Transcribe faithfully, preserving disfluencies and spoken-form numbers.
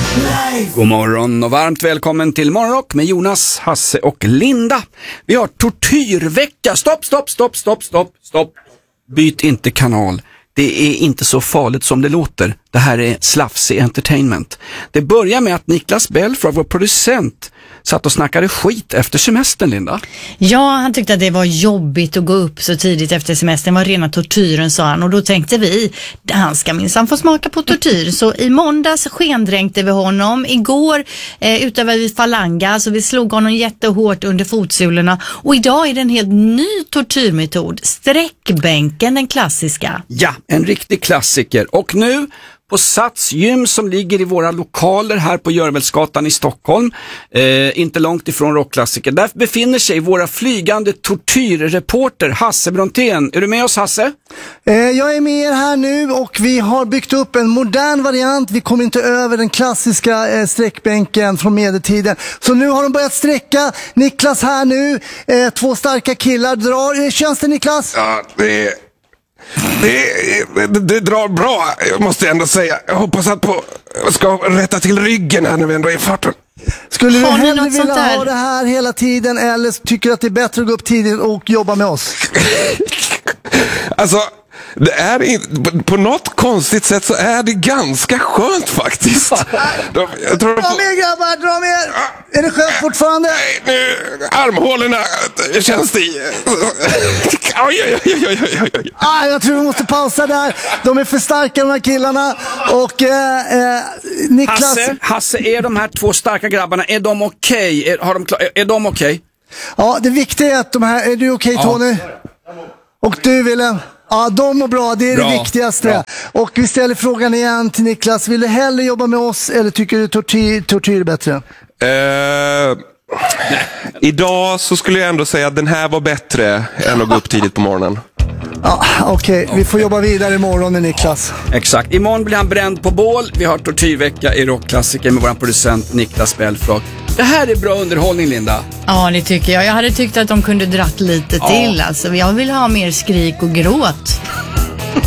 God morgon och varmt välkommen till Morgonrock med Jonas, Hasse och Linda. Vi har tortyrvecka. Stopp, stopp, stopp, stopp, stopp, stopp. Byt inte kanal. Det är inte så farligt som det låter. Det här är slafsig entertainment. Det börjar med att Niklas Belfrage, vår producent, satt och snackade skit efter semestern, Linda. Ja, han tyckte att det var jobbigt att gå upp så tidigt efter semestern. Det var rena tortyren, sa han. Och då tänkte vi, han ska minsann få smaka på tortyr. Så i måndags skendränkte vi honom. Igår eh, utövade vi falanga, så vi slog honom jättehårt under fotsulorna. Och idag är det en helt ny tortyrmetod. Sträckbänken, den klassiska. Ja, en riktig klassiker. Och nu på Sats gym som ligger i våra lokaler här på Görvelsgatan i Stockholm, eh, inte långt ifrån rockklassiker. Där befinner sig våra flygande tortyrreporter Hasse Brontén. Är du med oss, Hasse? Eh, jag är med er här nu och vi har byggt upp en modern variant. Vi kommer inte över den klassiska eh, sträckbänken från medeltiden. Så nu har de börjat sträcka. Niklas här nu, eh, två starka killar drar. Eh, känns det, Niklas? Ja, det är... Det, det, det drar bra, jag måste ändå säga. Jag hoppas att på ska rätta till ryggen här när vi ändå är i farten. Skulle du Har ni hellre något sånt vilja där? ha det här hela tiden, eller tycker du att det är bättre att gå upp tidigt och jobba med oss? Alltså, det är in, på, på något konstigt sätt så är det ganska skönt faktiskt. De, jag tror Dra på, med, grabbar, dra med! Är det skönt fortfarande? nej, nu, armhålorna känns det i. Oj, oj, oj, oj, oj, oj. Ah, jag tror vi måste pausa där. De är för starka, de här killarna. Och eh, eh, Niklas... Hasse, Hasse, är de här två starka grabbarna, är de okej? Okay? Är, har de klar, är, är de okej? Okay? Ja, det viktiga är att de här... Är du okej, okay, Tony? Och du, Willem? Ja, de mår bra, det är bra, det viktigaste. Bra. Och vi ställer frågan igen till Niklas. Vill du hellre jobba med oss eller tycker du tortyr, tortyr är bättre? Uh, idag så skulle jag ändå säga att den här var bättre än att gå upp tidigt på morgonen. Ja, okej. Okay. Vi får jobba vidare imorgon med Niklas. Exakt. Imorgon blir han bränd på bål. Vi har tortyrvecka i rockklassiker med vår producent Niklas Belfrage. Det här är bra underhållning, Linda. Ja, det tycker jag. Jag hade tyckt att de kunde dratt lite ja. till. Alltså, jag vill ha mer skrik och gråt.